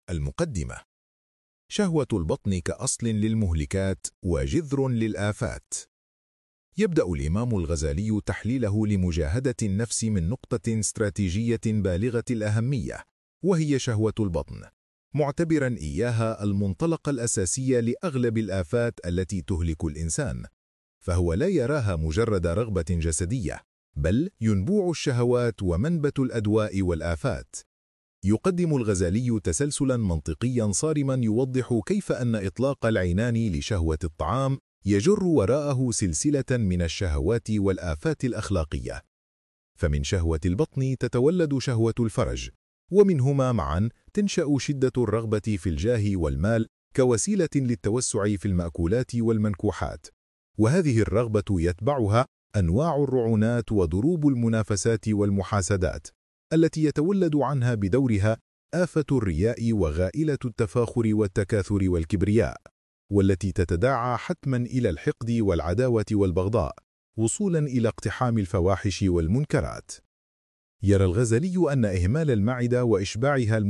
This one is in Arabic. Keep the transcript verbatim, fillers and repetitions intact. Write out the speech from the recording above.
المقدمة. شهوة البطن كأصل للمهلكات وجذر للآفات. يبدأ الإمام الغزالي تحليله لمجاهدة النفس من نقطة استراتيجية بالغة الأهمية، وهي شهوة البطن، معتبرا إياها المنطلق الأساسي لأغلب الآفات التي تهلك الإنسان، فهو لا يراها مجرد رغبة جسدية، بل ينبوع الشهوات ومنبت الأدواء والآفات. يقدم الغزالي تسلسلا منطقيا صارما يوضح كيف أن إطلاق العنان لشهوة الطعام يجر وراءه سلسلة من الشهوات والآفات الأخلاقية. فمن شهوة البطن تتولد شهوة الفرج، ومنهما معا تنشأ شدة الرغبة في الجاه والمال كوسيلة للتوسع في المأكولات والمنكوحات، وهذه الرغبة يتبعها أنواع الرعونات وضروب المنافسات والمحاسدات التي يتولد عنها بدورها آفة الرياء وغائلة التفاخر والتكاثر والكبرياء، والتي تتداعى حتما إلى الحقد والعداوة والبغضاء، وصولا إلى اقتحام الفواحش والمنكرات. يرى الغزالي أن إهمال المعدة وإشباعها